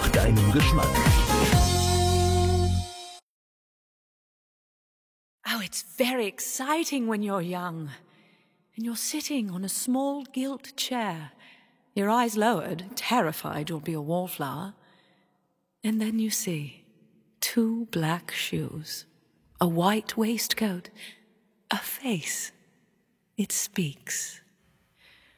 nach deinem Geschmack. Oh, it's very exciting when you're young. And you're sitting on a small gilt chair, your eyes lowered, terrified you'll be a wallflower. And then you see 2 black shoes, a white waistcoat, a face. It speaks.